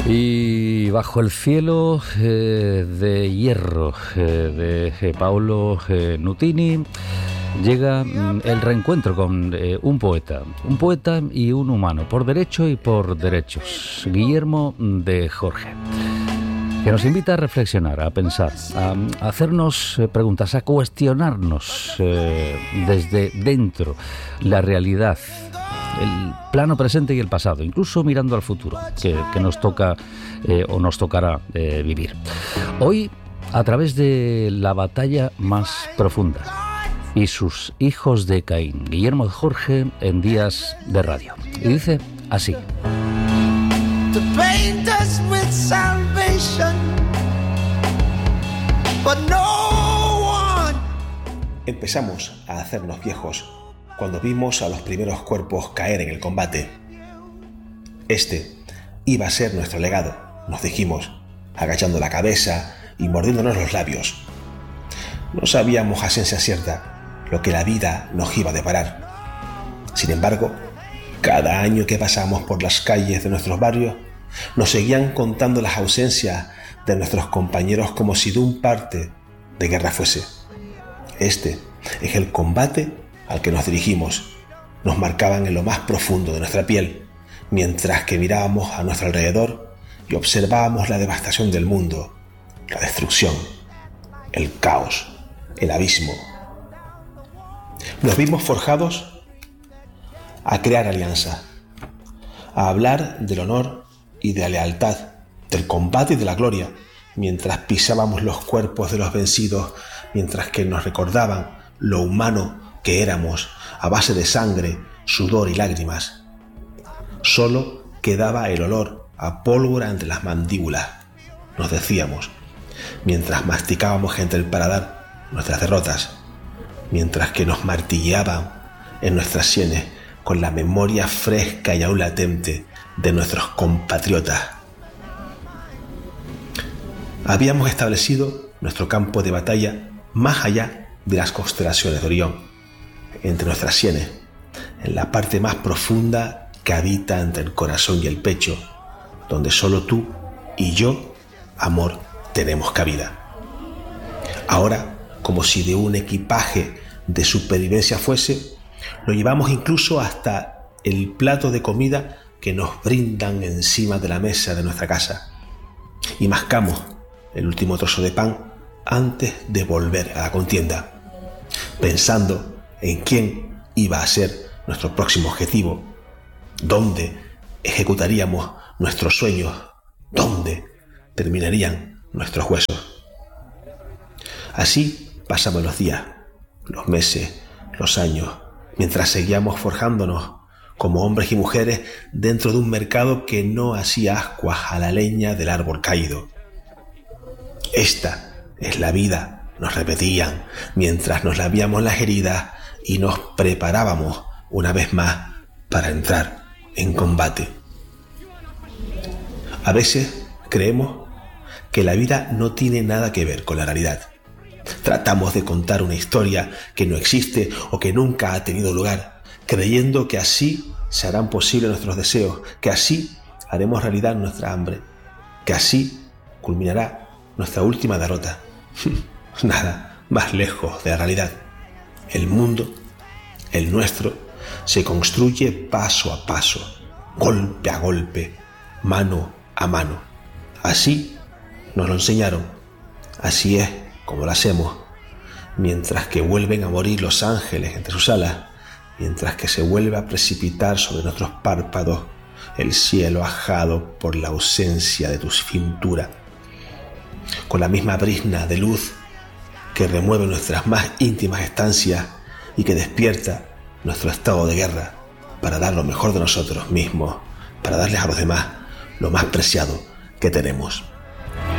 Y bajo el cielo de hierro de Paolo Nutini llega el reencuentro con un poeta y un humano, por derecho y por derechos, Guillermo de Jorge, que nos invita a reflexionar, a pensar, a hacernos preguntas, a cuestionarnos desde dentro la realidad, el plano presente y el pasado, incluso mirando al futuro, que nos toca o nos tocará vivir. Hoy, a través de la batalla más profunda y sus hijos de Caín, Guillermo de Jorge en Días de Radio. Y dice así: Empezamos a hacernos viejos cuando vimos a los primeros cuerpos caer en el combate. Este iba a ser nuestro legado, nos dijimos, agachando la cabeza y mordiéndonos los labios. No sabíamos a ciencia cierta lo que la vida nos iba a deparar. Sin embargo, cada año que pasamos por las calles de nuestros barrios, nos seguían contando las ausencias de nuestros compañeros como si de un parte de guerra fuese. Este es el combate al que nos dirigimos. Nos marcaban en lo más profundo de nuestra piel, mientras que mirábamos a nuestro alrededor y observábamos la devastación del mundo, la destrucción, el caos, el abismo. Nos vimos forjados a crear alianzas, a hablar del honor y de la lealtad, del combate y de la gloria, mientras pisábamos los cuerpos de los vencidos, mientras que nos recordaban lo humano que éramos, a base de sangre, sudor y lágrimas. Solo quedaba el olor a pólvora entre las mandíbulas, nos decíamos, mientras masticábamos entre el paladar nuestras derrotas, mientras que nos martilleaban en nuestras sienes con la memoria fresca y aún latente de nuestros compatriotas. Habíamos establecido nuestro campo de batalla más allá de las constelaciones de Orión, entre nuestras sienes, en la parte más profunda que habita entre el corazón y el pecho, donde solo tú y yo, amor, tenemos cabida. Ahora, como si de un equipaje de supervivencia fuese, lo llevamos incluso hasta el plato de comida que nos brindan encima de la mesa de nuestra casa, y mascamos el último trozo de pan antes de volver a la contienda, pensando en quién iba a ser nuestro próximo objetivo, dónde ejecutaríamos nuestros sueños, dónde terminarían nuestros huesos. Así pasamos los días, los meses, los años, mientras seguíamos forjándonos como hombres y mujeres dentro de un mercado que no hacía ascuas a la leña del árbol caído. Esta es la vida, nos repetían, mientras nos lavíamos las heridas y nos preparábamos una vez más para entrar en combate. A veces creemos que la vida no tiene nada que ver con la realidad. Tratamos de contar una historia que no existe o que nunca ha tenido lugar, creyendo que así se harán posibles nuestros deseos, que así haremos realidad nuestra hambre, que así culminará nuestra última derrota. Nada más lejos de la realidad. El mundo, el nuestro, se construye paso a paso, golpe a golpe, mano a mano. Así nos lo enseñaron, así es como lo hacemos, mientras que vuelven a morir los ángeles entre sus alas, mientras que se vuelve a precipitar sobre nuestros párpados el cielo ajado por la ausencia de tu cintura, con la misma brizna de luz que remueve nuestras más íntimas estancias y que despierta nuestro estado de guerra para dar lo mejor de nosotros mismos, para darles a los demás lo más preciado que tenemos.